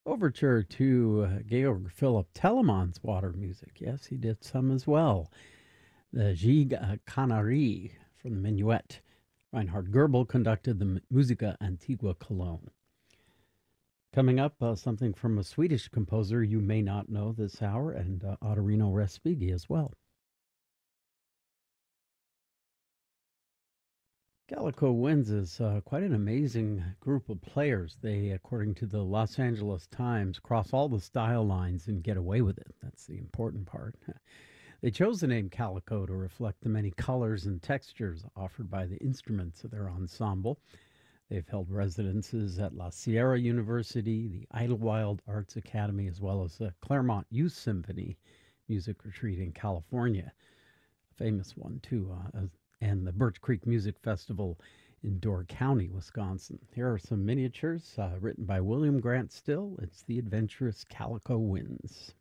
overture to Georg Philipp Telemann's water music. Yes, he did some as well. The Gigue Canarie from the Minuet. Reinhard Goebel conducted the Musica Antigua Cologne. Coming up, something from a Swedish composer you may not know this hour, and Ottorino Respighi as well. Calico Winds is quite an amazing group of players. They, according to the Los Angeles Times, cross all the style lines and get away with it. That's the important part. They chose the name Calico to reflect the many colors and textures offered by the instruments of their ensemble. They've held residences at La Sierra University, the Idlewild Arts Academy, as well as the Claremont Youth Symphony Music Retreat in California, a famous one too, and the Birch Creek Music Festival in Door County, Wisconsin. Here are some miniatures written by William Grant Still. It's The Adventurous Calico Winds.